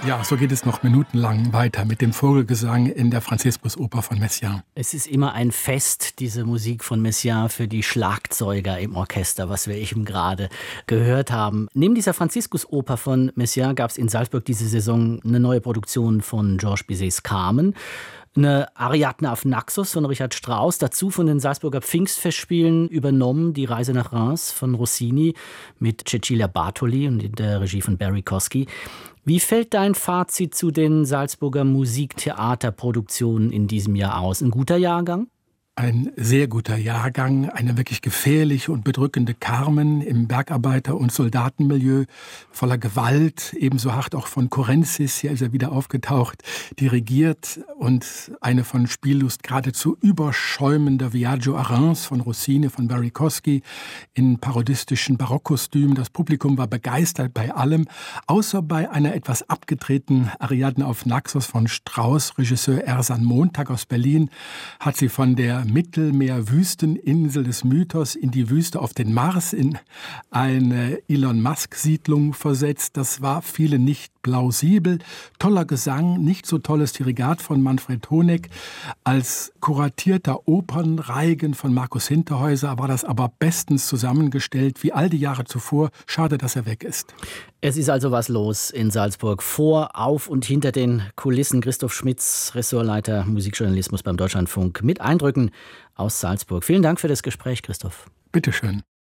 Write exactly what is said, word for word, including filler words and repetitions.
Ja, so geht es noch minutenlang weiter mit dem Vogelgesang in der Franziskusoper von Messiaen. Es ist immer ein Fest, diese Musik von Messiaen für die Schlagzeuger im Orchester, was wir eben gerade gehört haben. Neben dieser Franziskusoper von Messiaen gab es in Salzburg diese Saison eine neue Produktion von Georges Bizets Carmen. Eine Ariadne auf Naxos von Richard Strauss, dazu von den Salzburger Pfingstfestspielen übernommen, die Reise nach Reims von Rossini mit Cecilia Bartoli und in der Regie von Barry Kosky. Wie fällt dein Fazit zu den Salzburger Musiktheaterproduktionen in diesem Jahr aus? Ein guter Jahrgang? Ein sehr guter Jahrgang, eine wirklich gefährliche und bedrückende Carmen im Bergarbeiter- und Soldatenmilieu, voller Gewalt, ebenso hart auch von Kurenzis, hier ist er wieder aufgetaucht, dirigiert, und eine von Spiellust geradezu überschäumender Viaggio a Reims von Rossini, von Barry Kosky, in parodistischen Barockkostümen. Das Publikum war begeistert bei allem, außer bei einer etwas abgedrehten Ariadne auf Naxos von Strauss. Regisseur Ersan Montag aus Berlin hat sie von der Mittelmeer-Wüsteninsel des Mythos in die Wüste auf den Mars, in eine Elon Musk-Siedlung versetzt. Das war vielen nicht plausibel. Toller Gesang, nicht so tolles Dirigat von Manfred Honeck. Als kuratierter Opernreigen von Markus Hinterhäuser war das aber bestens zusammengestellt, wie all die Jahre zuvor. Schade, dass er weg ist. Es ist also was los in Salzburg. Vor, auf und hinter den Kulissen. Christoph Schmitz, Ressortleiter Musikjournalismus beim Deutschlandfunk, mit Eindrücken aus Salzburg. Vielen Dank für das Gespräch, Christoph. Bitteschön.